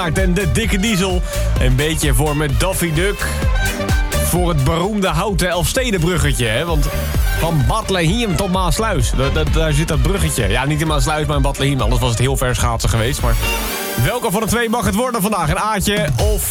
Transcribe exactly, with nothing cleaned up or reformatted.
En de dikke diesel. Een beetje voor met Daffy Duck. Voor het beroemde houten Elfstedenbruggetje. Hè? Want van Bethlehem tot Maasluis. Da- da- daar zit dat bruggetje. Ja, niet in Maasluis, maar in Bethlehem. Anders was het heel ver schaatsen geweest. Maar welke van de twee mag het worden vandaag? Een Aatje of